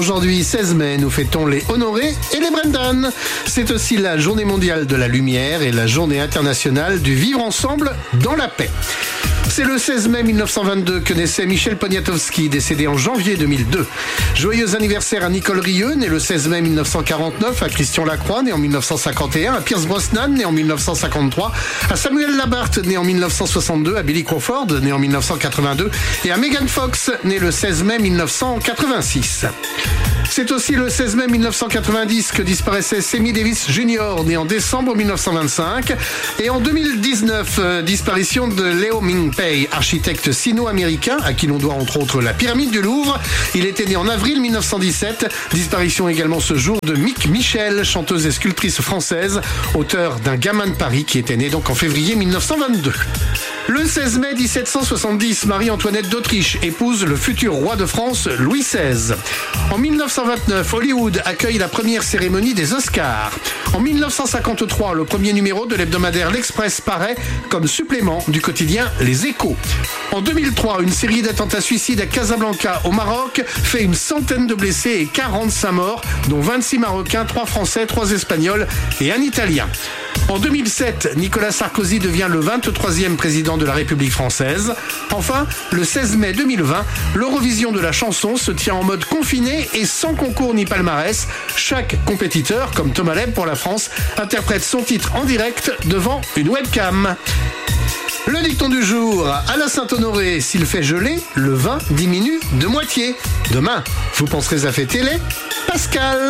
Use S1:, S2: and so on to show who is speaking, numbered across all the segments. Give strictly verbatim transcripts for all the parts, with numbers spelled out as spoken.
S1: Aujourd'hui, seize mai, nous fêtons les Honoré et les Brendan. C'est aussi la journée mondiale de la lumière et la journée internationale du vivre ensemble dans la paix. C'est le seize mai mille neuf cent vingt-deux que naissait Michel Poniatowski, décédé en janvier deux mille deux. Joyeux anniversaire à Nicole Rieu, né le seize mai mille neuf cent quarante-neuf, à Christian Lacroix, né en mille neuf cent cinquante et un, à Pierce Brosnan, né en mille neuf cent cinquante-trois, à Samuel Labarthe, né en mille neuf cent soixante-deux, à Billy Crawford, né en mille neuf cent quatre-vingt-deux, et à Megan Fox, né le seize mai mille neuf cent quatre-vingt-six. C'est aussi le seize mai mille neuf cent quatre-vingt-dix que disparaissait Sammy Davis junior, né en décembre mille neuf cent vingt-cinq. Et en deux mille dix-neuf, euh, disparition de Leo Ming-pei, architecte sino-américain, à qui l'on doit entre autres la pyramide du Louvre. Il était né en avril mille neuf cent dix-sept. Disparition également ce jour de Mick Michel, chanteuse et sculptrice française, auteur d'un Gamin de Paris, qui était né donc en février mille neuf cent vingt-deux. Le seize mai dix-sept cent soixante-dix, Marie-Antoinette d'Autriche épouse le futur roi de France Louis seize. En mille neuf cent vingt-neuf, Hollywood accueille la première cérémonie des Oscars. En mille neuf cent cinquante-trois, le premier numéro de l'hebdomadaire L'Express paraît comme supplément du quotidien Les Échos. En deux mille trois, une série d'attentats suicides à Casablanca, au Maroc, fait une centaine de blessés et quarante-cinq morts, dont vingt-six Marocains, trois Français, trois Espagnols et un Italien. En deux mille sept, Nicolas Sarkozy devient le vingt-troisième président de la République française. Enfin, le seize mai deux mille vingt, l'Eurovision de la chanson se tient en mode confiné et sans concours ni palmarès. Chaque compétiteur, comme Thomas Leb pour la France, interprète son titre en direct devant une webcam. Le dicton du jour, à la Saint-Honoré, s'il fait geler, le vin diminue de moitié. Demain, vous penserez à fêter les Pascal.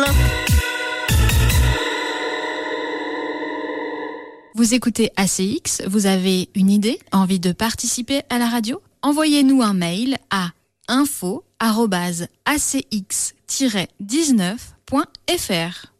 S2: Vous écoutez A C X, vous avez une idée, envie de participer à la radio ? Envoyez-nous un mail à info arobase a c x tiret dix-neuf point f r.